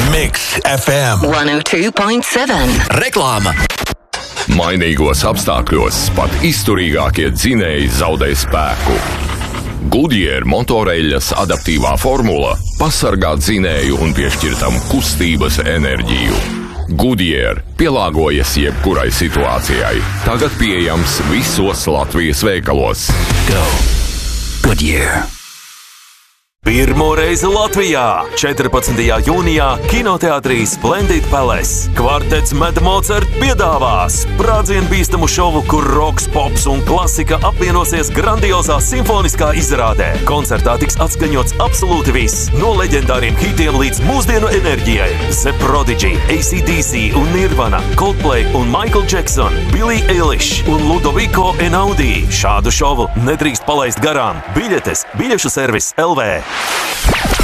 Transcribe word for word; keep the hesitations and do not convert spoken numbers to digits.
Mix F M one oh two point seven. Reklāma. Mainīgos apstākļos pat izturīgākie dzinēji zaudē spēku. Goodyear motoreļļas adaptīvā formula pasargā dzinēju un piešķir tam kustības enerģiju. Goodyear pielāgojas jebkurai situācijai. Tagad pieejams visos Latvijas veikalos. Go Goodyear. Pirmo reizi Latvijā, četrpadsmitajā jūnijā, kinoteātrī Splendid Palace. Kvartets Mad Mozart piedāvā sprādzienbīstamu šovu, kur roks, pops un klasika apvienosies grandiozā simfoniskā izrādē. Koncertā tiks atskaņots absolūti viss, no leģendāriem hitiem līdz mūsdienu enerģijai. The Prodigy, A C D C un Nirvana, Coldplay un Michael Jackson, Billie Eilish un Ludovico Einaudi. Šādu šovu nedrīkst palaist garām. Biļetes biļešu servis L V.